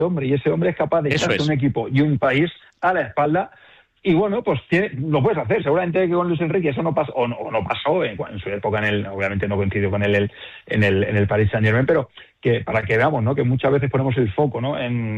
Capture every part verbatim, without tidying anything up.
hombre, y ese hombre es capaz de echarse es. un equipo y un país a la espalda. Y bueno, pues tiene, lo puedes hacer. Seguramente que con Luis Enrique eso no pasó, o no, o no pasó en, en su época en el, obviamente no coincidió con él el, en el en el Paris Saint-Germain, pero que para que veamos, ¿no? Que muchas veces ponemos el foco, ¿no?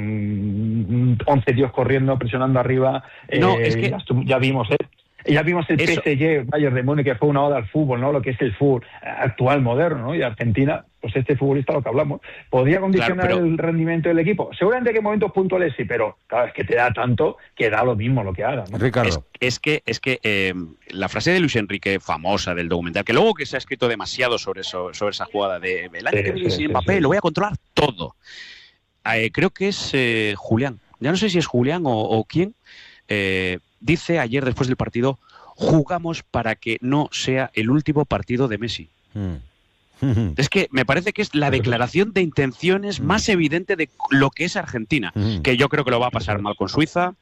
En once tíos corriendo, presionando arriba. No, eh, es que ya, ya vimos, ¿eh? Ya vimos el Eso. P S G, Bayern de Múnich, que fue una oda al fútbol, ¿no? Lo que es el fútbol actual, moderno, ¿no? Y Argentina, pues este futbolista, lo que hablamos, ¿podría condicionar Claro, pero... el rendimiento del equipo? Seguramente que en momentos puntuales sí, pero claro, es que te da tanto que da lo mismo lo que haga, ¿no? Ricardo. Es, es que, es que eh, la frase de Luis Enrique, famosa del documental, que luego que se ha escrito demasiado sobre eso, sobre esa jugada de el año Sí, que viene sí, sin sí, Mbappé, sí. lo voy a controlar todo. Eh, creo que es eh, Julián, ya no sé si es Julián o, o quién, eh, dice ayer después del partido: jugamos para que no sea el último partido de Messi. Mm. Es que me parece que es la declaración de intenciones Mm. más evidente de lo que es Argentina, Mm. que yo creo que lo va a pasar mal con Suiza.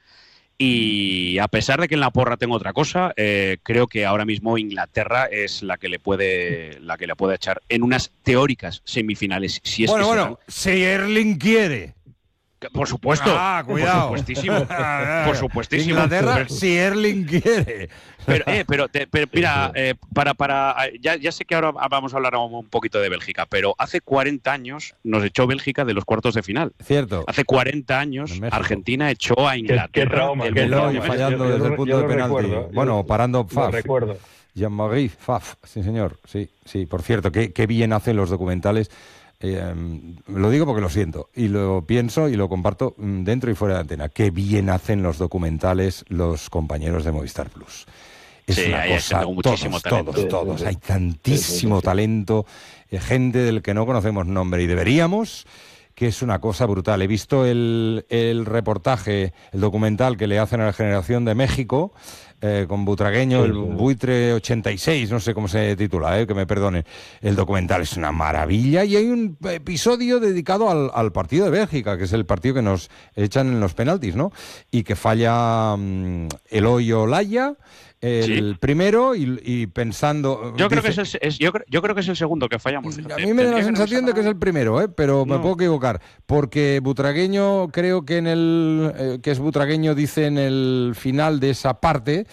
Y a pesar de que en la porra tengo otra cosa, eh, creo que ahora mismo Inglaterra es la que le puede la que le puede echar en unas teóricas semifinales. Si es bueno, que bueno, serán. si Erling quiere. Por supuesto. Ah, cuidado. Por supuestísimo. Por supuestísimo. Inglaterra, si Erling quiere. Pero, eh, pero, te, pero mira, eh, para, para, ya, ya sé que ahora vamos a hablar un poquito de Bélgica, pero hace cuarenta años nos echó Bélgica de los cuartos de final. Cierto. Hace cuarenta años Argentina echó a Inglaterra. Qué, qué trauma, del qué Mundial Eloy de México. fallando yo, desde yo, el punto yo de lo penalti. recuerdo, bueno, yo, parando Lo Faf. recuerdo. Jean-Marie Faf, sí señor, sí, sí, por cierto, qué, qué bien hacen los documentales. Eh, lo digo porque lo siento y lo pienso y lo comparto dentro y fuera de antena. Qué bien hacen los documentales los compañeros de Movistar Plus. Es sí, una hay cosa, gente con muchísimo todos, talento. todos, todos. Hay tantísimo talento, eh, gente del que no conocemos nombre y deberíamos, que es una cosa brutal. He visto el, el reportaje, el documental que le hacen a la Generación de México, eh, con Butragueño, el Buitre ochenta y seis, no sé cómo se titula, eh, que me perdonen. El documental es una maravilla y hay un episodio dedicado al, al partido de Bélgica, que es el partido que nos echan en los penaltis, ¿no? Y que falla um, Eloy Olaya, el ¿Sí? primero, y, y pensando... Yo, dice, creo que es el, es, yo, creo, yo creo que es el segundo que fallamos. A mí me da la sensación de que es el primero, ¿eh? Pero no. me puedo equivocar, porque Butragueño, creo que en el eh, que es Butragueño, dice en el final de esa parte,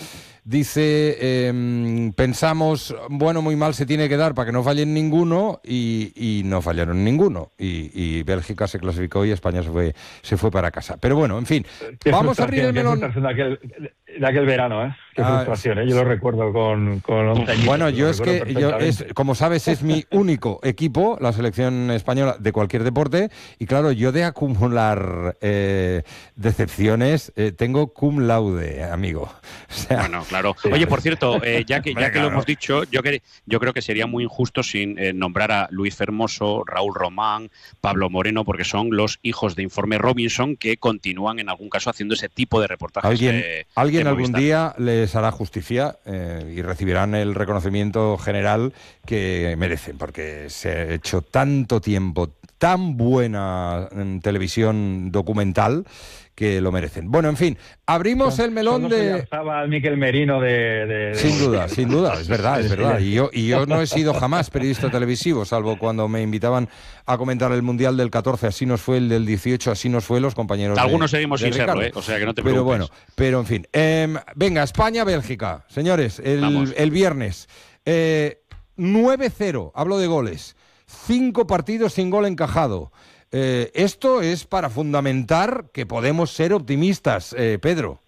dice, eh, pensamos, bueno, muy mal se tiene que dar para que no fallen ninguno, y, y no fallaron ninguno. Y, y Bélgica se clasificó y España se fue se fue para casa. Pero bueno, en fin, qué vamos a abrir el melón. De aquel, de aquel verano, ¿eh? Qué ah, frustración, ¿eh? Yo lo recuerdo con, con once años. Bueno, yo es que, yo es, como sabes, es mi único equipo, la selección española de cualquier deporte, y claro, yo de acumular eh, decepciones, eh, tengo cum laude, amigo. O sea, bueno, claro. Sí, Oye, por cierto, eh, ya que ya que lo hemos dicho, yo, que, yo creo que sería muy injusto sin eh, nombrar a Luis Fermoso, Raúl Román, Pablo Moreno, porque son los hijos de Informe Robinson que continúan en algún caso haciendo ese tipo de reportajes. ¿Alguien, eh, ¿alguien algún día les hará justicia eh, y recibirán el reconocimiento general que merecen, porque se ha hecho tanto tiempo, tan buena en televisión documental, que lo merecen. Bueno, en fin, abrimos son, el melón de... Estaba Miquel Merino de, de, de... Sin duda, sin duda, es verdad, es verdad. Y yo, y yo no he sido jamás periodista televisivo, salvo cuando me invitaban a comentar el Mundial del catorce, así nos fue, el del dieciocho, así nos fue, los compañeros Algunos de, seguimos de sin Ricardo. serlo, ¿eh? O sea que no te Pero preocupes. bueno, pero en fin. Eh, venga, España-Bélgica, señores, el, el viernes. Eh, nueve cero, hablo de goles. Cinco partidos sin gol encajado. Eh, esto es para fundamentar que podemos ser optimistas, eh, Pedro.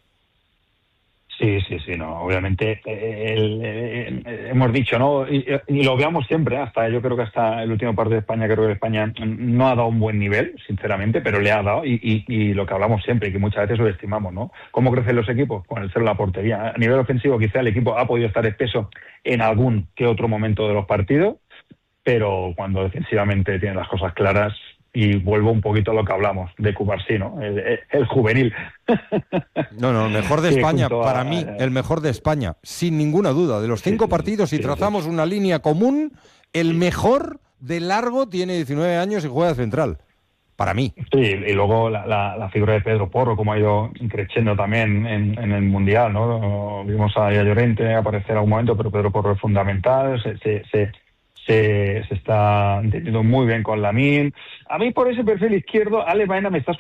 Sí, sí, sí, no, obviamente eh, el, el, el, hemos dicho, ¿no? Y, y lo veamos siempre, hasta yo creo que hasta el último partido de España, creo que España no ha dado un buen nivel, sinceramente, pero le ha dado, y, y, y lo que hablamos siempre, que muchas veces subestimamos, ¿no? ¿Cómo crecen los equipos? Con el cero en la portería. A nivel ofensivo, quizá el equipo ha podido estar espeso en algún que otro momento de los partidos, pero cuando defensivamente tiene las cosas claras, y vuelvo un poquito a lo que hablamos de Cubarsí, ¿no? El, el, el juvenil. No, no, el mejor de España, para a, mí, el mejor de España, sin ninguna duda. De los cinco sí, partidos, si sí, trazamos sí. una línea común, el mejor de largo tiene diecinueve años y juega de central. Para mí. Sí, y luego la, la, la figura de Pedro Porro, como ha ido creciendo también en, en el Mundial, ¿no? Vimos a Llorente aparecer a un momento, pero Pedro Porro es fundamental, se... se, se Se, se, se está entendiendo muy bien con Lamine. A mí por ese perfil izquierdo, Ale Baena me está